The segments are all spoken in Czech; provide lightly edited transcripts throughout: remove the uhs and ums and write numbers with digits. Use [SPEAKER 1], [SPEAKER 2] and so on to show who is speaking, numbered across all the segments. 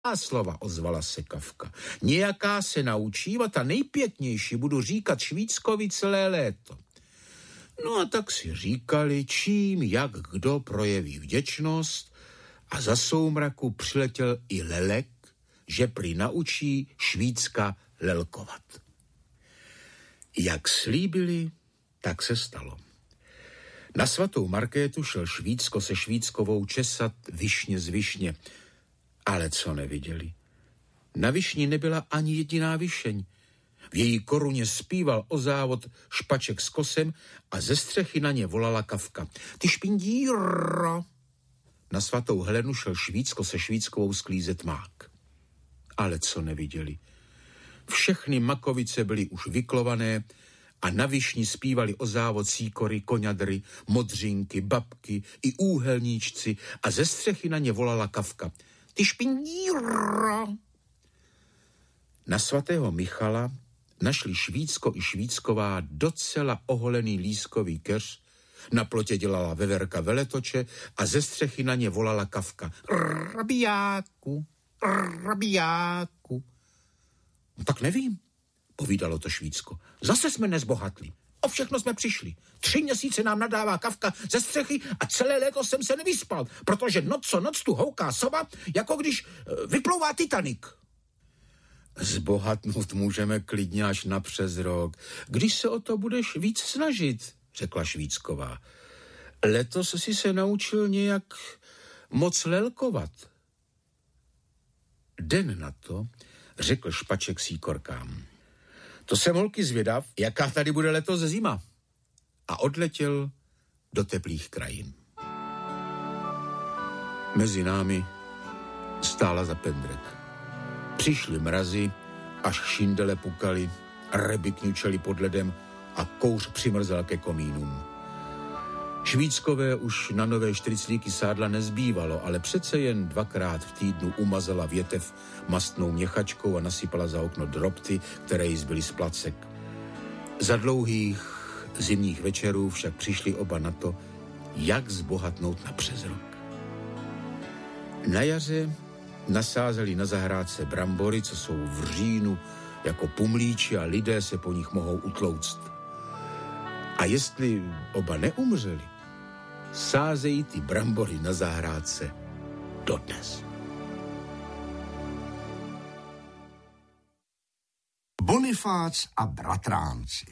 [SPEAKER 1] slova, ozvala se Kafka. Nějaká se naučím a ta nejpěknější budu říkat Švýckovi celé léto. No a tak si říkali, čím, jak kdo projeví vděčnost a za soumraku přiletěl i Lelek, že prý naučí Švýcka lelkovat. Jak slíbili, tak se stalo. Na svatou Markétu šel Švýcko se Švýckovou česat višně z višně. Ale co neviděli? Na višni nebyla ani jediná višeň. V její koruně zpíval o závod Špaček s Kosem a ze střechy na ně volala Kafka. Ty špindíro! Na svatou Helenu šel Švýcko se Švýckovou sklízet mák. Ale co neviděli? Všechny makovice byly už vyklované a na višni zpívali o závod síkory, koňadry, modřinky, babky i úhelníčci a ze střechy na ně volala Kafka. Ty špindíro! Na svatého Michala našli Švýcko i Švýcková docela oholený lískový keř, na plotě dělala veverka veletoče a ze střechy na ně volala Kafka. Rabijáku, rabijáku. No tak nevím, povídalo to Švýcko. Zase jsme nezbohatli. O všechno jsme přišli. 3 měsíce nám nadává Kafka ze střechy a celé léto jsem se nevyspal, protože noc co noc tu houká sova, jako když vyplouvá Titanic. Zbohatnout můžeme klidně až na přes rok, když se o to budeš víc snažit, řekla Švýcková. Letos si se naučil nějak moc lelkovat. Den na to řekl Špaček síkorkám. To jsem, holky, zvědav, jaká tady bude letos zima. A odletěl do teplých krajin. Mezi námi stála za pendrek. Přišly mrazy, až šindele pukaly, ryby kňučely pod ledem a kouř přimrzel ke komínům. Švýckové už na nové štriclíky sádla nezbývalo, ale přece jen 2krát v týdnu umazala větev mastnou měchačkou a nasypala za okno dropty, které jí zbyly z placek. Za dlouhých zimních večerů však přišli oba na to, jak zbohatnout na přes rok. Na jaře nasázeli na zahrádce brambory, co jsou v říjnu jako pumlíči a lidé se po nich mohou utlouct. A jestli oba neumřeli, sázejí ty brambory na zahrádce dodnes.
[SPEAKER 2] Bonifác a bratránci.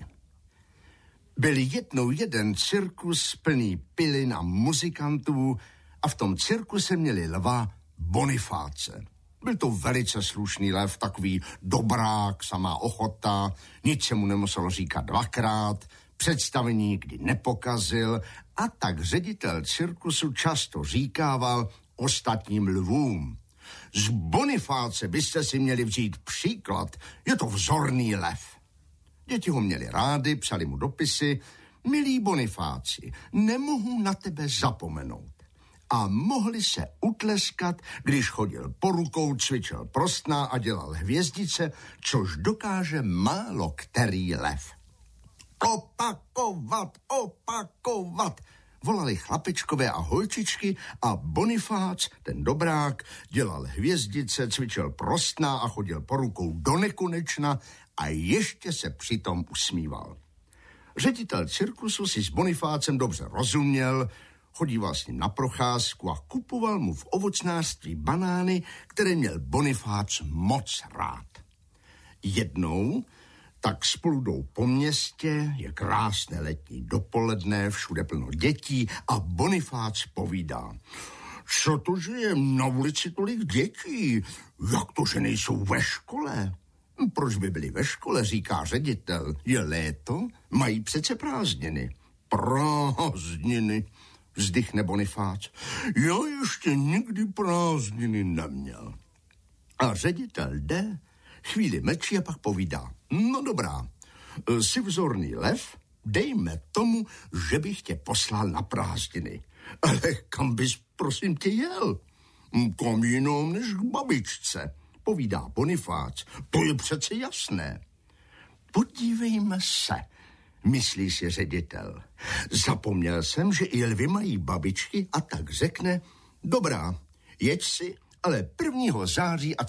[SPEAKER 2] Byl jednou jeden cirkus plný pilin a muzikantů a v tom cirkuse měli lva Bonifáce. Byl to velice slušný lev, takový dobrák, samá ochota, nic se mu nemuselo říkat 2krát, představení nikdy nepokazil a tak ředitel cirkusu často říkával ostatním lvům. Z Bonifáce byste si měli vzít příklad, je to vzorný lev. Děti ho měli rády, psali mu dopisy. Milí Bonifáci, nemohu na tebe zapomenout. A mohli se utleskat, když chodil po rukou, cvičil prostná a dělal hvězdice, což dokáže málo který lev. Opakovat, opakovat, volali chlapečkové a holčičky a Bonifác, ten dobrák, dělal hvězdice, cvičil prostná a chodil po rukou do nekonečna a ještě se přitom usmíval. Ředitel cirkusu si s Bonifácem dobře rozuměl, chodíval s ním na procházku a kupoval mu v ovocnářství banány, které měl Bonifác moc rád. Jednou tak spolu jdou po městě, je krásné letní dopoledne, všude plno dětí a Bonifác povídá. Co to, že je na ulici tolik dětí? Jak to, že nejsou ve škole? Proč by byli ve škole, říká ředitel. Je léto, mají přece prázdniny. Prázdniny, vzdychne Bonifác. Já ještě nikdy prázdniny neměl. A ředitel jde, chvíli mlčí a pak povídá. No dobrá, jsi vzorný lev, dejme tomu, že bych tě poslal na prázdniny. Ale kam bys, prosím tě, jel? Kam jinam než k babičce, povídá Bonifác. To je přece jasné. Podívejme se, myslí si ředitel. Zapomněl jsem, že i lvy mají babičky a tak řekne, dobrá, jeď si ale 1. září a